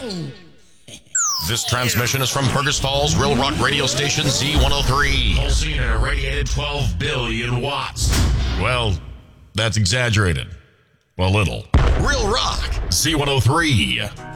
This transmission is from Fergus Falls, Real Rock radio station Z103. Pulsing and irradiated 12 billion watts. Well, that's exaggerated. A little. Real Rock Z103.